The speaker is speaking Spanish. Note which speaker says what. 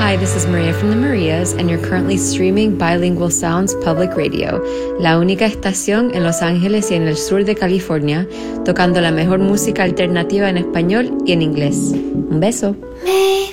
Speaker 1: Hi, this is Maria from the Marias, and you're currently streaming Bilingual Sounds Public Radio, la única estación en Los Ángeles y en el sur de California, tocando la mejor música alternativa en español y en inglés. Un beso.